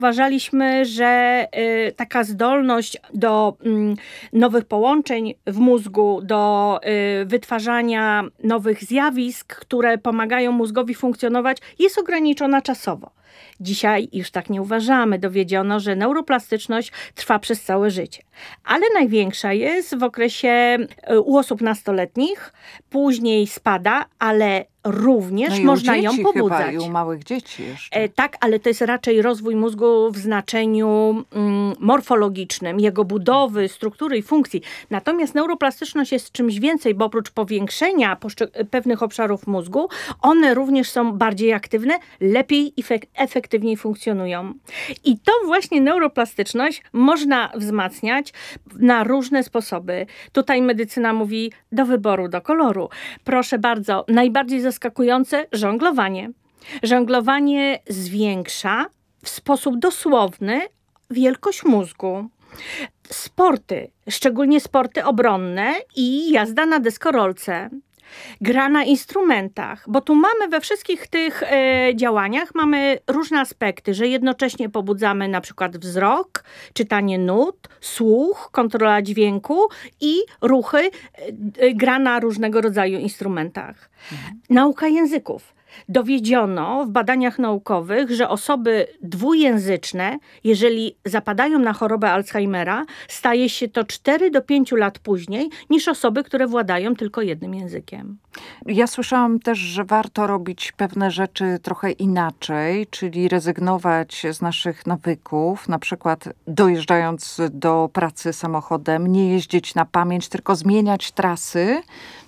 Uważaliśmy, że taka zdolność do nowych połączeń w mózgu, do wytwarzania nowych zjawisk, które pomagają mózgowi funkcjonować, jest ograniczona czasowo. Dzisiaj już tak nie uważamy. Dowiedziono, że neuroplastyczność trwa przez całe życie. Ale największa jest w okresie u osób nastoletnich, później spada, ale również można ją pobudzać. Chyba, i u małych dzieci jeszcze. Tak, ale to jest raczej rozwój mózgu w znaczeniu morfologicznym, jego budowy, struktury i funkcji. Natomiast neuroplastyczność jest czymś więcej, bo oprócz powiększenia pewnych obszarów mózgu, one również są bardziej aktywne, lepiej i efektywniej funkcjonują. I tą właśnie neuroplastyczność można wzmacniać na różne sposoby. Tutaj medycyna mówi do wyboru, do koloru. Proszę bardzo, najbardziej zaskakujące żonglowanie. Żonglowanie zwiększa w sposób dosłowny wielkość mózgu. Sporty, szczególnie sporty obronne i jazda na deskorolce. Gra na instrumentach, bo tu mamy we wszystkich tych działaniach mamy różne aspekty, że jednocześnie pobudzamy na przykład wzrok, czytanie nut, słuch, kontrola dźwięku i ruchy, gra na różnego rodzaju instrumentach. Nauka języków. Dowiedziono w badaniach naukowych, że osoby dwujęzyczne, jeżeli zapadają na chorobę Alzheimera, staje się to 4 do 5 lat później niż osoby, które władają tylko jednym językiem. Ja słyszałam też, że warto robić pewne rzeczy trochę inaczej, czyli rezygnować z naszych nawyków, na przykład dojeżdżając do pracy samochodem, nie jeździć na pamięć, tylko zmieniać trasy,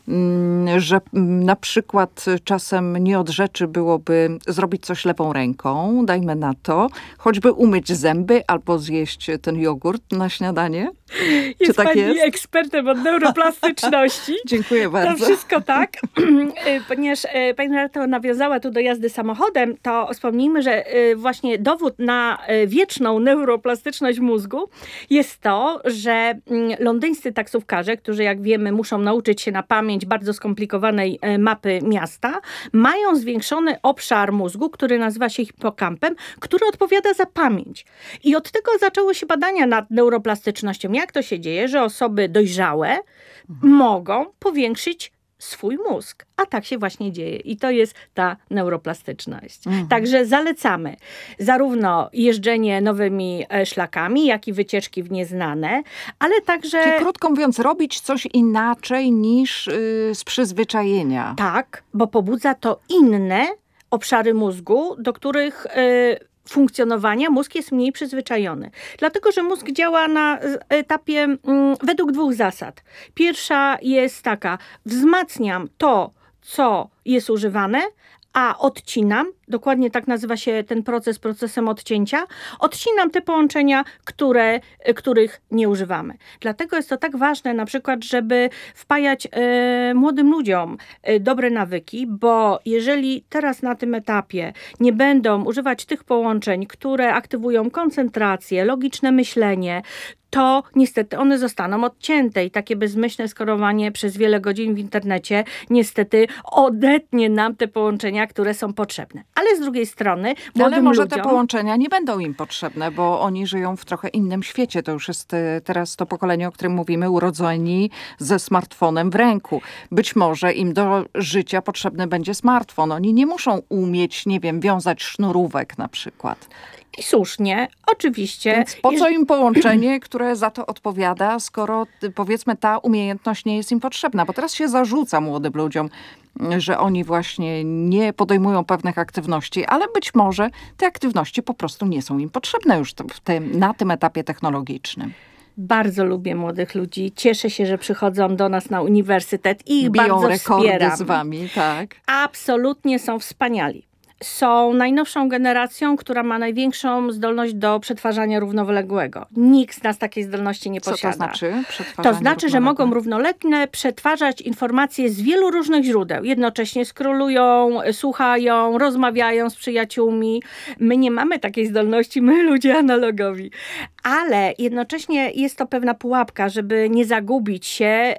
że na przykład czasem nie od rzeczy byłoby zrobić coś lewą ręką, dajmy na to, choćby umyć zęby albo zjeść ten jogurt na śniadanie. Czy tak jest? Pani ekspertem od neuroplastyczności. Dziękuję bardzo. To wszystko tak. Ponieważ pani redaktor nawiązała tu do jazdy samochodem, to wspomnijmy, że właśnie dowód na wieczną neuroplastyczność mózgu jest to, że londyńscy taksówkarze, którzy jak wiemy muszą nauczyć się na pamięć bardzo skomplikowanej mapy miasta, mają zwiększony obszar mózgu, który nazywa się hipokampem, który odpowiada za pamięć. I od tego zaczęły się badania nad neuroplastycznością. Jak to się dzieje, że osoby dojrzałe mogą powiększyć swój mózg. A tak się właśnie dzieje. I to jest ta neuroplastyczność. Także zalecamy zarówno jeżdżenie nowymi szlakami, jak i wycieczki w nieznane, ale także... Czyli krótko mówiąc, robić coś inaczej niż z przyzwyczajenia. Tak, bo pobudza to inne obszary mózgu, do których... funkcjonowania mózg jest mniej przyzwyczajony. Dlatego, że mózg działa na etapie według 2 zasad. Pierwsza jest taka, wzmacniam to, co jest używane, a odcinam, dokładnie tak nazywa się ten proces procesem odcięcia, odcinam te połączenia, których nie używamy. Dlatego jest to tak ważne na przykład, żeby wpajać młodym ludziom dobre nawyki, bo jeżeli teraz na tym etapie nie będą używać tych połączeń, które aktywują koncentrację, logiczne myślenie, to niestety one zostaną odcięte i takie bezmyślne skorowanie przez wiele godzin w internecie niestety odetnie nam te połączenia, które są potrzebne. Ale z drugiej strony młodym ale może ludziom... te połączenia nie będą im potrzebne, bo oni żyją w trochę innym świecie. To już jest teraz to pokolenie, o którym mówimy, urodzeni ze smartfonem w ręku. Być może im do życia potrzebny będzie smartfon. Oni nie muszą umieć, nie wiem, wiązać sznurówek na przykład. I słusznie, oczywiście. Więc po co im połączenie, które za to odpowiada, skoro powiedzmy ta umiejętność nie jest im potrzebna? Bo teraz się zarzuca młodym ludziom, że oni właśnie nie podejmują pewnych aktywności, ale być może te aktywności po prostu nie są im potrzebne już na tym etapie technologicznym. Bardzo lubię młodych ludzi. Cieszę się, że przychodzą do nas na uniwersytet i ich biją bardzo rekordy wspieram. z wami, tak. Absolutnie są wspaniali. Są najnowszą generacją, która ma największą zdolność do przetwarzania równoległego. Nikt z nas takiej zdolności nie posiada. Co to znaczy? To znaczy, że mogą równolegle przetwarzać informacje z wielu różnych źródeł. Jednocześnie skrolują, słuchają, rozmawiają z przyjaciółmi. My nie mamy takiej zdolności, my ludzie analogowi. ale jednocześnie jest to pewna pułapka, żeby nie zagubić się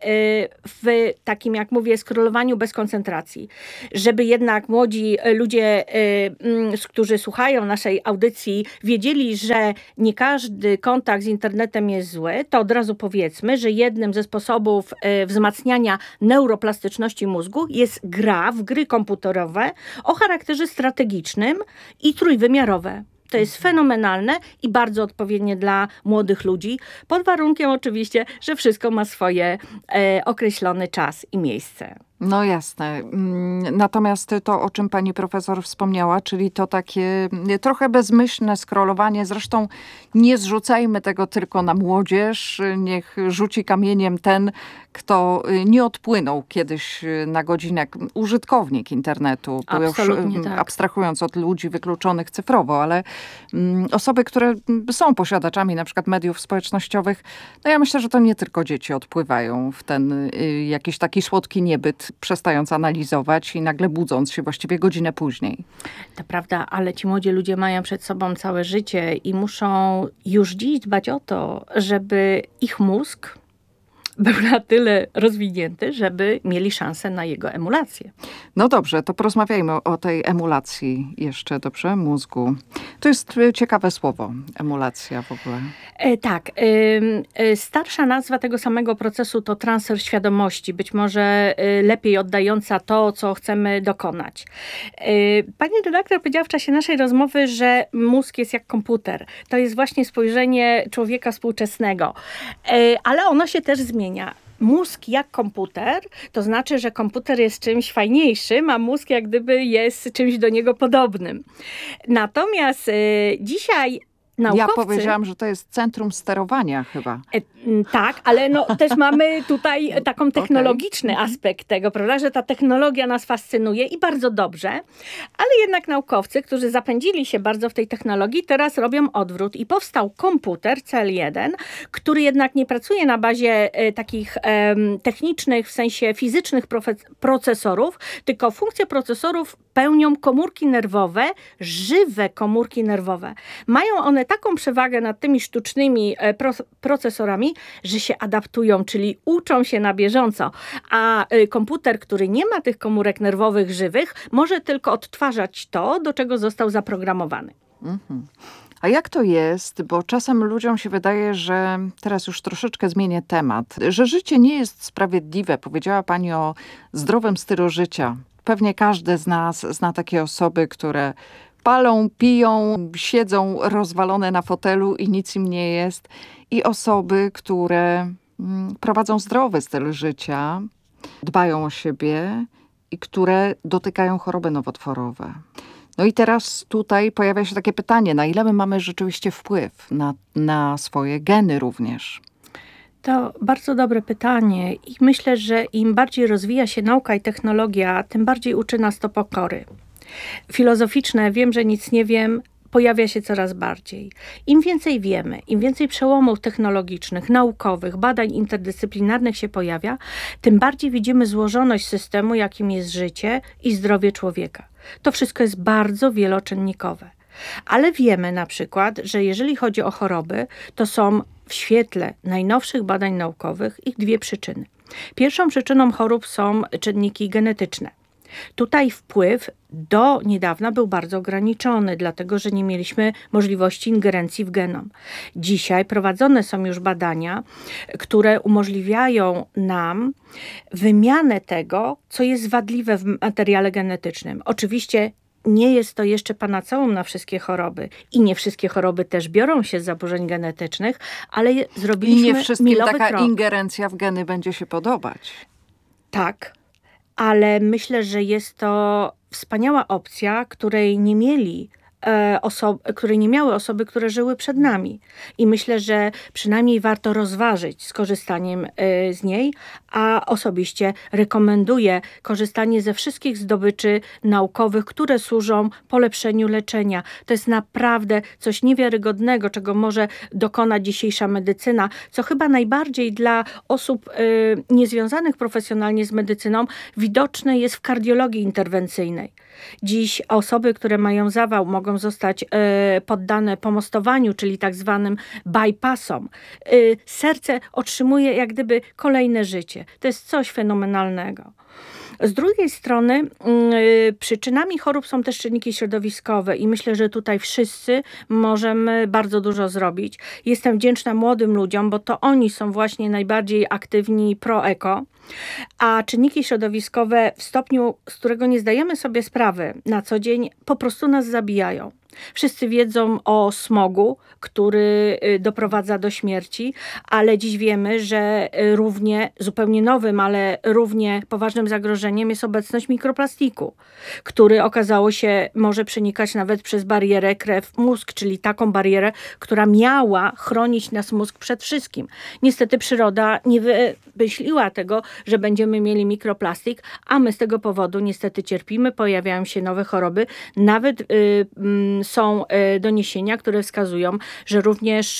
w takim, jak mówię, scrollowaniu bez koncentracji. Żeby jednak młodzi ludzie, którzy słuchają naszej audycji, wiedzieli, że nie każdy kontakt z internetem jest zły, to od razu powiedzmy, że jednym ze sposobów wzmacniania neuroplastyczności mózgu jest gra w gry komputerowe o charakterze strategicznym i trójwymiarowe. To jest fenomenalne i bardzo odpowiednie dla młodych ludzi, pod warunkiem oczywiście, że wszystko ma swoje określony czas i miejsce. No jasne. Natomiast to, o czym pani profesor wspomniała, czyli to takie trochę bezmyślne scrollowanie, zresztą nie zrzucajmy tego tylko na młodzież, niech rzuci kamieniem ten, kto nie odpłynął kiedyś na godzinę, użytkownik internetu, Absolutnie już tak. abstrahując od ludzi wykluczonych cyfrowo, ale osoby, które są posiadaczami na przykład mediów społecznościowych, no ja myślę, że to nie tylko dzieci odpływają w ten jakiś taki słodki niebyt, przestając analizować i nagle budząc się właściwie godzinę później. To prawda, ale ci młodzi ludzie mają przed sobą całe życie i muszą już dziś dbać o to, żeby ich mózg był na tyle rozwinięty, żeby mieli szansę na jego emulację. No dobrze, to porozmawiajmy o tej emulacji jeszcze, dobrze? Mózgu. To jest ciekawe słowo, emulacja w ogóle. Tak. Starsza nazwa tego samego procesu to transfer świadomości, być może lepiej oddająca to, co chcemy dokonać. Pani redaktor powiedziała w czasie naszej rozmowy, że mózg jest jak komputer. To jest właśnie spojrzenie człowieka współczesnego. Ale ono się też zmienia. Mózg jak komputer, to znaczy, że komputer jest czymś fajniejszym, a mózg jak gdyby jest czymś do niego podobnym. Natomiast dzisiaj naukowcy... Ja powiedziałam, że to jest centrum sterowania chyba. Tak, ale też mamy tutaj taką technologiczny aspekt tego, prawda, że ta technologia nas fascynuje i bardzo dobrze, ale jednak naukowcy, którzy zapędzili się bardzo w tej technologii, teraz robią odwrót i powstał komputer CL1, który jednak nie pracuje na bazie takich technicznych, w sensie fizycznych procesorów, tylko funkcje procesorów pełnią komórki nerwowe, żywe komórki nerwowe. Mają one taką przewagę nad tymi sztucznymi procesorami, że się adaptują, czyli uczą się na bieżąco. A komputer, który nie ma tych komórek nerwowych żywych, może tylko odtwarzać to, do czego został zaprogramowany. Mhm. A jak to jest, bo czasem ludziom się wydaje, że teraz już troszeczkę zmienię temat, że życie nie jest sprawiedliwe. Powiedziała pani o zdrowym stylu życia. Pewnie każdy z nas zna takie osoby, które palą, piją, siedzą rozwalone na fotelu i nic im nie jest. I osoby, które prowadzą zdrowy styl życia, dbają o siebie i które dotykają choroby nowotworowe. No i teraz tutaj pojawia się takie pytanie, na ile my mamy rzeczywiście wpływ na swoje geny również? To bardzo dobre pytanie i myślę, że im bardziej rozwija się nauka i technologia, tym bardziej uczy nas to pokory. Filozoficzne, wiem, że nic nie wiem, pojawia się coraz bardziej. Im więcej wiemy, im więcej przełomów technologicznych, naukowych, badań interdyscyplinarnych się pojawia, tym bardziej widzimy złożoność systemu, jakim jest życie i zdrowie człowieka. To wszystko jest bardzo wieloczynnikowe. Ale wiemy na przykład, że jeżeli chodzi o choroby, to są w świetle najnowszych badań naukowych ich dwie przyczyny. Pierwszą przyczyną chorób są czynniki genetyczne. Tutaj wpływ do niedawna był bardzo ograniczony, dlatego że nie mieliśmy możliwości ingerencji w genom. Dzisiaj prowadzone są już badania, które umożliwiają nam wymianę tego, co jest wadliwe w materiale genetycznym. Oczywiście nie jest to jeszcze panaceum na wszystkie choroby i nie wszystkie choroby też biorą się z zaburzeń genetycznych, ale zrobiliśmy I nie wszystkim milowy taka krok. ingerencja w geny będzie się podobać. Tak, ale myślę, że jest to wspaniała opcja, której nie miały osoby, które żyły przed nami. I myślę, że przynajmniej warto rozważyć skorzystaniem z niej, a osobiście rekomenduję korzystanie ze wszystkich zdobyczy naukowych, które służą polepszeniu leczenia. To jest naprawdę coś niewiarygodnego, czego może dokonać dzisiejsza medycyna, co chyba najbardziej dla osób niezwiązanych profesjonalnie z medycyną widoczne jest w kardiologii interwencyjnej. Dziś osoby, które mają zawał, mogą zostać poddane pomostowaniu, czyli tak zwanym bypassom. Serce otrzymuje jak gdyby kolejne życie. To jest coś fenomenalnego. Z drugiej strony przyczynami chorób są też czynniki środowiskowe i myślę, że tutaj wszyscy możemy bardzo dużo zrobić. Jestem wdzięczna młodym ludziom, bo to oni są właśnie najbardziej aktywni pro-eko, a czynniki środowiskowe w stopniu, z którego nie zdajemy sobie sprawy na co dzień, po prostu nas zabijają. Wszyscy wiedzą o smogu, który doprowadza do śmierci, ale dziś wiemy, że równie zupełnie nowym, ale równie poważnym zagrożeniem jest obecność mikroplastiku, który okazało się może przenikać nawet przez barierę krew-mózg, czyli taką barierę, która miała chronić nas mózg przed wszystkim. Niestety przyroda nie wymyśliła tego, że będziemy mieli mikroplastik, a my z tego powodu niestety cierpimy, pojawiają się nowe choroby, nawet są doniesienia, które wskazują, że również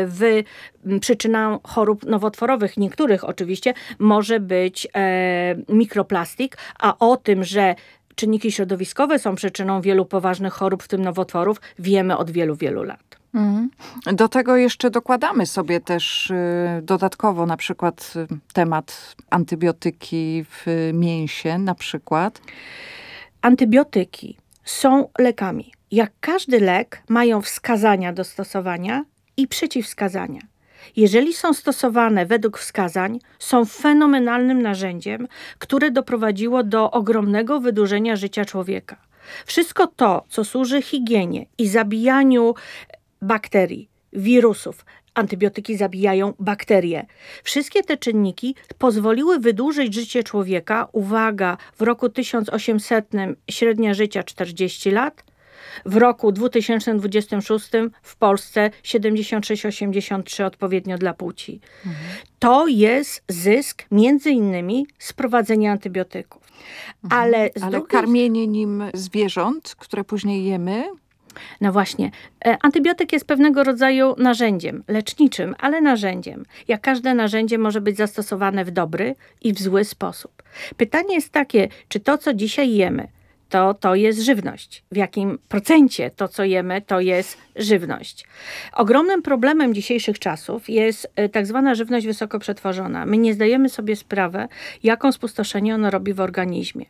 przyczyną chorób nowotworowych, niektórych oczywiście, może być mikroplastik, a o tym, że czynniki środowiskowe są przyczyną wielu poważnych chorób, w tym nowotworów, wiemy od wielu, wielu lat. Do tego jeszcze dokładamy sobie też dodatkowo na przykład temat antybiotyki w mięsie na przykład. Antybiotyki są lekami. Jak każdy lek, mają wskazania do stosowania i przeciwwskazania. Jeżeli są stosowane według wskazań, są fenomenalnym narzędziem, które doprowadziło do ogromnego wydłużenia życia człowieka. Wszystko to, co służy higienie i zabijaniu bakterii, wirusów, antybiotyki zabijają bakterie. Wszystkie te czynniki pozwoliły wydłużyć życie człowieka. Uwaga, w roku 1800 średnia życia 40 lat, w roku 2026 w Polsce 76-83 odpowiednio dla płci. To jest zysk między innymi z prowadzenia antybiotyków. Ale karmienie nim zwierząt, które później jemy? No właśnie, antybiotyk jest pewnego rodzaju narzędziem leczniczym, ale narzędziem. Jak każde narzędzie może być zastosowane w dobry i w zły sposób. Pytanie jest takie, czy to, co dzisiaj jemy, to jest żywność. W jakim procencie to, co jemy, to jest żywność. Ogromnym problemem dzisiejszych czasów jest tak zwana żywność wysoko przetworzona. My nie zdajemy sobie sprawy, jaką spustoszenie ona robi w organizmie.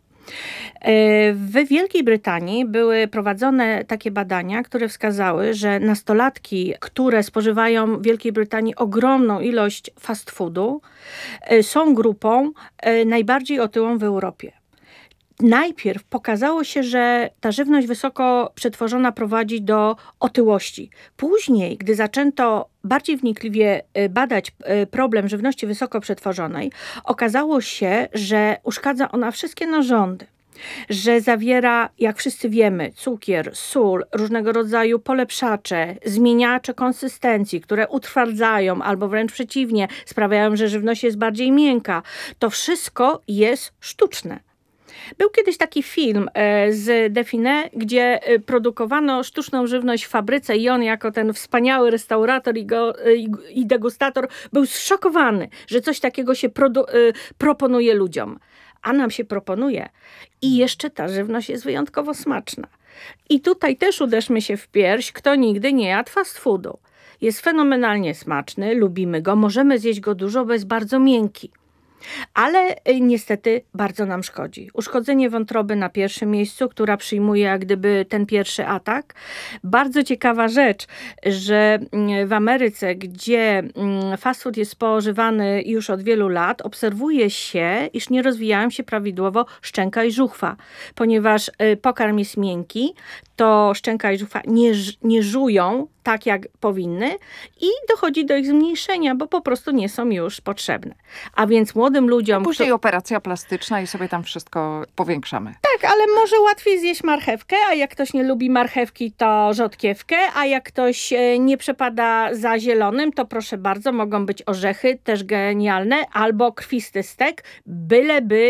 W Wielkiej Brytanii były prowadzone takie badania, które wskazały, że nastolatki, które spożywają w Wielkiej Brytanii ogromną ilość fast foodu, są grupą najbardziej otyłą w Europie. Najpierw pokazało się, że ta żywność wysoko przetworzona prowadzi do otyłości. Później, gdy zaczęto bardziej wnikliwie badać problem żywności wysoko przetworzonej, okazało się, że uszkadza ona wszystkie narządy. Że zawiera, jak wszyscy wiemy, cukier, sól, różnego rodzaju polepszacze, zmieniacze konsystencji, które utwardzają albo wręcz przeciwnie, sprawiają, że żywność jest bardziej miękka. To wszystko jest sztuczne. Był kiedyś taki film z Define, gdzie produkowano sztuczną żywność w fabryce i on jako ten wspaniały restaurator i degustator był zszokowany, że coś takiego się proponuje ludziom. A nam się proponuje. I jeszcze ta żywność jest wyjątkowo smaczna. I tutaj też uderzmy się w pierś, kto nigdy nie jadł fast foodu. Jest fenomenalnie smaczny, lubimy go, możemy zjeść go dużo, bo jest bardzo miękki. Ale niestety bardzo nam szkodzi. Uszkodzenie wątroby na pierwszym miejscu, która przyjmuje jak gdyby ten pierwszy atak. Bardzo ciekawa rzecz, że w Ameryce, gdzie fast food jest spożywany już od wielu lat, obserwuje się, iż nie rozwijają się prawidłowo szczęka i żuchwa. Ponieważ pokarm jest miękki, to szczęka i żuchwa nie żują tak, jak powinny i dochodzi do ich zmniejszenia, bo po prostu nie są już potrzebne. A więc młodym ludziom... Później operacja plastyczna i sobie tam wszystko powiększamy. Tak, ale może łatwiej zjeść marchewkę, a jak ktoś nie lubi marchewki, to rzodkiewkę, a jak ktoś nie przepada za zielonym, to proszę bardzo, mogą być orzechy, też genialne, albo krwisty stek, byleby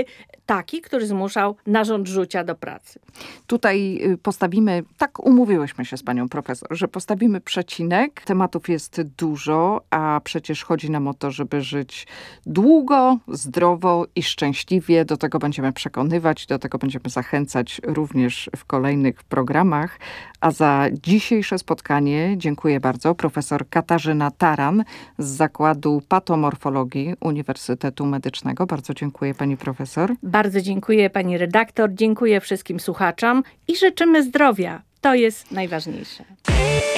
taki, który zmuszał narząd rzucia do pracy. Tutaj postawimy, tak umówiłyśmy się z panią profesor, że postawimy przecinek. Tematów jest dużo, a przecież chodzi nam o to, żeby żyć długo, zdrowo i szczęśliwie. Do tego będziemy przekonywać, do tego będziemy zachęcać również w kolejnych programach. A za dzisiejsze spotkanie dziękuję bardzo profesor Katarzyna Taran z Zakładu Patomorfologii Uniwersytetu Medycznego. Bardzo dziękuję pani profesor. Bardzo dziękuję pani redaktor, dziękuję wszystkim słuchaczom i życzymy zdrowia. To jest najważniejsze.